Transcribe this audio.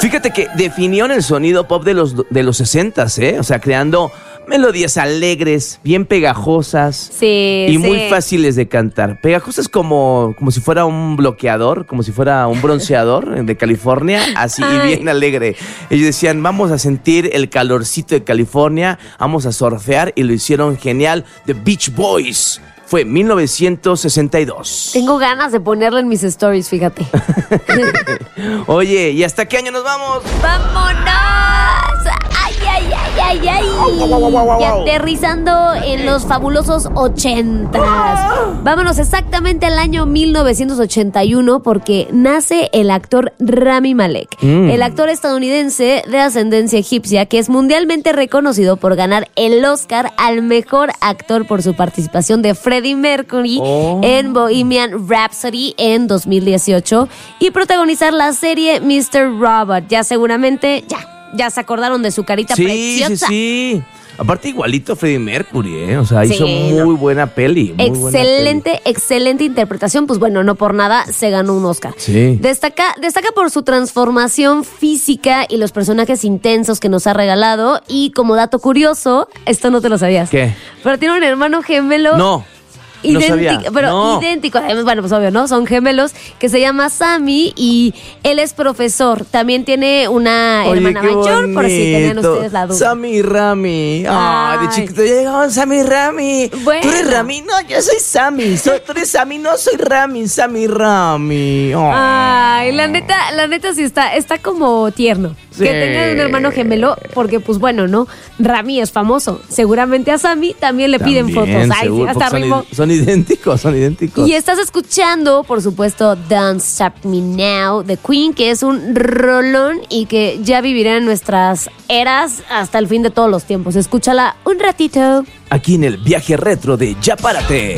Fíjate que definieron el sonido pop de los 60s, ¿eh? O sea, creando melodías alegres, bien pegajosas. Sí, y muy fáciles de cantar. Pegajosas como si fuera un bloqueador, como si fuera un bronceador de California, así y bien alegre. Ellos decían, vamos a sentir el calorcito de California, vamos a surfear, y lo hicieron genial. The Beach Boys. Fue 1962. Tengo ganas de ponerlo en mis stories, fíjate. Oye, ¿y hasta qué año nos vamos? ¡Vámonos! ¡Ay, ay, ay, ay, ay! Y aterrizando en los fabulosos 80s. Vámonos exactamente al año 1981 porque nace el actor Rami Malek. El actor estadounidense de ascendencia egipcia que es mundialmente reconocido por ganar el Oscar al mejor actor por su participación de Freddie Mercury en Bohemian Rhapsody en 2018 y protagonizar la serie Mr. Robot. Ya seguramente, ya se acordaron de su carita preciosa. Sí. Aparte igualito a Freddie Mercury, ¿eh? O sea, hizo muy buena peli. Excelente interpretación. Pues bueno, no por nada se ganó un Oscar. Sí. Destaca por su transformación física y los personajes intensos que nos ha regalado. Y como dato curioso, esto no te lo sabías. ¿Qué? Pero tiene un hermano gemelo. No. Idéntico. Bueno, pues obvio, ¿no? Son gemelos que se llama Sammy y él es profesor. También tiene una hermana mayor, por si tenían ustedes la duda. Sammy y Rami. De chiquito ya llegaban Sammy y Rami. Bueno. ¿Tú eres Rami? No, yo soy Sammy. Tú eres Sammy, no soy Rami. Sammy y Rami. Ay, la neta sí está como tierno. Sí. Que tenga un hermano gemelo, porque pues bueno, ¿no? Rami es famoso. Seguramente a Sammy también le piden fotos. Ay, sí, hasta ritmo. Son idénticos. Y estás escuchando, por supuesto, Don't Stop Me Now de Queen, que es un rolón y que ya vivirá en nuestras eras hasta el fin de todos los tiempos. Escúchala un ratito. Aquí en el viaje retro de Ya Párate.